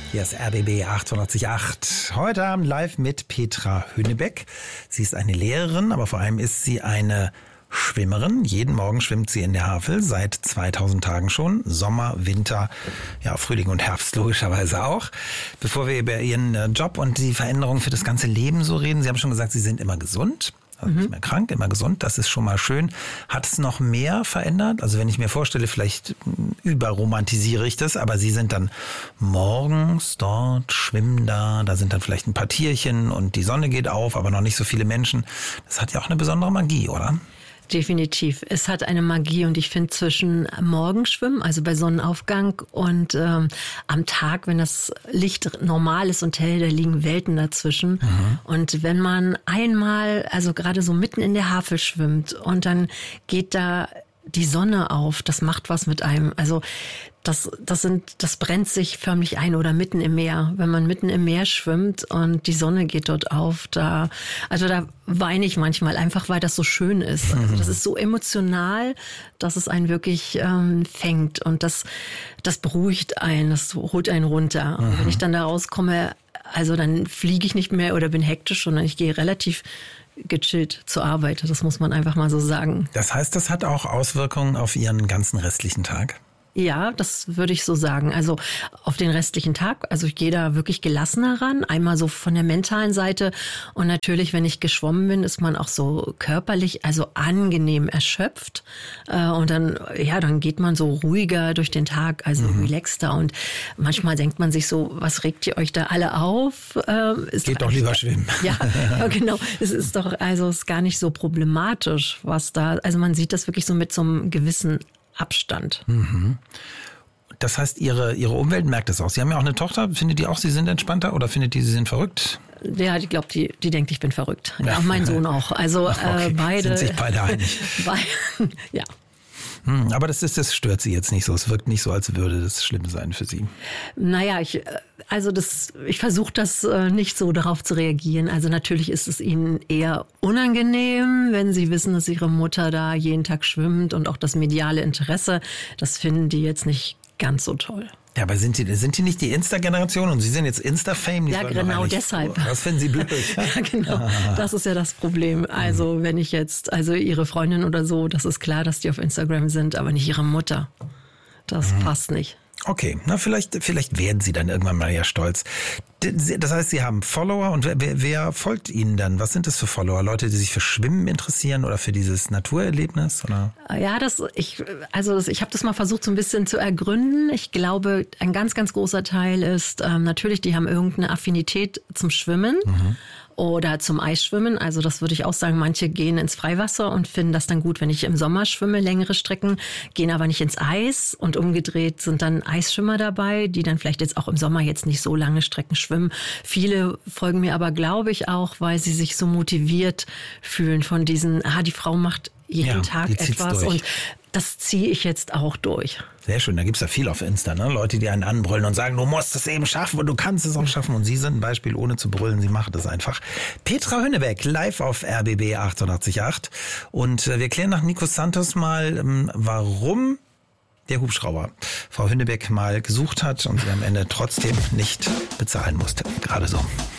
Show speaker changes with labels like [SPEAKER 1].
[SPEAKER 1] Hier ist RBB 888. Heute Abend live mit Petra Hünnebeck. Sie ist eine Lehrerin, aber vor allem ist sie eine Schwimmerin. Jeden Morgen schwimmt sie in der Havel, seit 2000 Tagen schon. Sommer, Winter, ja, Frühling und Herbst logischerweise auch. Bevor wir über ihren Job und die Veränderungen für das ganze Leben so reden, Sie haben schon gesagt, Sie sind immer gesund. Also nicht mehr krank, immer gesund, das ist schon mal schön. Hat es noch mehr verändert? Also wenn ich mir vorstelle, vielleicht überromantisiere ich das, aber Sie sind dann morgens dort, schwimmen da sind dann vielleicht ein paar Tierchen und die Sonne geht auf, aber noch nicht so viele Menschen. Das hat ja auch eine besondere Magie, oder?
[SPEAKER 2] Definitiv. Es hat eine Magie und ich finde zwischen Morgenschwimmen, also bei Sonnenaufgang und am Tag, wenn das Licht normal ist und hell, da liegen Welten dazwischen. Und wenn man einmal, also gerade so mitten in der Havel schwimmt und dann geht da die Sonne auf, das macht was mit einem. Also das brennt sich förmlich ein oder mitten im Meer. Wenn man mitten im Meer schwimmt und die Sonne geht dort auf, da weine ich manchmal einfach, weil das so schön ist. Also das ist so emotional, dass es einen wirklich fängt und das beruhigt einen, das holt einen runter. Und wenn ich dann da rauskomme, also dann fliege ich nicht mehr oder bin hektisch, sondern ich gehe relativ gechillt zur Arbeit. Das muss man einfach mal so sagen.
[SPEAKER 1] Das heißt, das hat auch Auswirkungen auf Ihren ganzen restlichen Tag?
[SPEAKER 2] Ja, das würde ich so sagen. Also auf den restlichen Tag, also ich gehe da wirklich gelassener ran. Einmal so von der mentalen Seite und natürlich, wenn ich geschwommen bin, ist man auch so körperlich, also angenehm erschöpft. Und dann geht man so ruhiger durch den Tag, also relaxter. Und manchmal denkt man sich so, was regt ihr euch da alle auf?
[SPEAKER 1] Geht doch lieber schwimmen.
[SPEAKER 2] Ja, genau. Es ist gar nicht so problematisch, was da, also man sieht das wirklich so mit so einem gewissen Abstand.
[SPEAKER 1] Das heißt, Ihre Umwelt merkt das auch. Sie haben ja auch eine Tochter. Findet die auch, Sie sind entspannter oder findet die, Sie sind verrückt?
[SPEAKER 2] Ja, ich glaube, die denkt, ich bin verrückt. Ja, und mein Sohn auch. Also
[SPEAKER 1] okay.
[SPEAKER 2] Beide.
[SPEAKER 1] Sind sich beide einig?
[SPEAKER 2] Ja.
[SPEAKER 1] Aber das stört Sie jetzt nicht so. Es wirkt nicht so, als würde das schlimm sein für Sie.
[SPEAKER 2] Naja, ich versuche das nicht so darauf zu reagieren. Also natürlich ist es Ihnen eher unangenehm, wenn Sie wissen, dass Ihre Mutter da jeden Tag schwimmt und auch das mediale Interesse. Das finden die jetzt nicht ganz so toll.
[SPEAKER 1] Ja, aber sind die nicht die Insta-Generation und Sie sind jetzt Insta-Fame?
[SPEAKER 2] Ja, genau deshalb.
[SPEAKER 1] Das finden Sie blöd.
[SPEAKER 2] Ja, genau. Das ist ja das Problem. Also wenn ich jetzt, Ihre Freundin oder so, das ist klar, dass die auf Instagram sind, aber nicht Ihre Mutter. Das passt nicht.
[SPEAKER 1] Okay, na vielleicht werden Sie dann irgendwann mal ja stolz. Das heißt, Sie haben Follower und wer folgt Ihnen dann? Was sind das für Follower? Leute, die sich für Schwimmen interessieren oder für dieses Naturerlebnis? Oder?
[SPEAKER 2] Ja, ich habe das mal versucht so ein bisschen zu ergründen. Ich glaube, ein ganz, ganz großer Teil ist natürlich, die haben irgendeine Affinität zum Schwimmen. Oder zum Eisschwimmen. Also das würde ich auch sagen, manche gehen ins Freiwasser und finden das dann gut, wenn ich im Sommer schwimme, längere Strecken, gehen aber nicht ins Eis und umgedreht sind dann Eisschwimmer dabei, die dann vielleicht jetzt auch im Sommer jetzt nicht so lange Strecken schwimmen. Viele folgen mir aber, glaube ich, auch, weil sie sich so motiviert fühlen von diesen, die Frau macht jeden Tag etwas und das ziehe ich jetzt auch durch.
[SPEAKER 1] Sehr schön, da gibt's ja viel auf Insta, ne? Leute, die einen anbrüllen und sagen, du musst es eben schaffen und du kannst es auch schaffen. Und Sie sind ein Beispiel, ohne zu brüllen, Sie machen das einfach. Petra Hünnebeck, live auf RBB 888. Und wir klären nach Nico Santos mal, warum der Hubschrauber Frau Hünnebeck mal gesucht hat und sie am Ende trotzdem nicht bezahlen musste. Gerade so.